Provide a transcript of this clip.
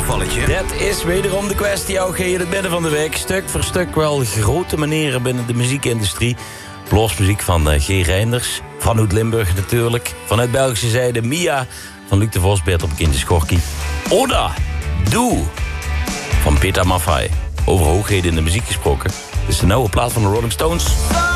opvalletje? Dat is wederom de kwestie, ook in het midden van de week. Stuk voor stuk wel grote meneren binnen de muziekindustrie. Bluesmuziek van G. Reinders, van Oud Limburg natuurlijk. Vanuit Belgische zijde Mia, van Luc de Vos, Beert Kindje Schorky. Oda, Doe, van Peter Maffay. Over hoogheden in de muziek gesproken. Dit is de nieuwe plaat van de Rolling Stones.